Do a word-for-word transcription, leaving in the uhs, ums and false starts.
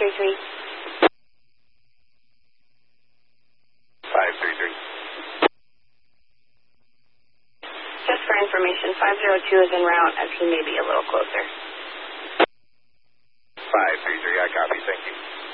three three. five three three. Just for information, five zero two is en route as he may be a little closer. five three three, I copy. Thank you.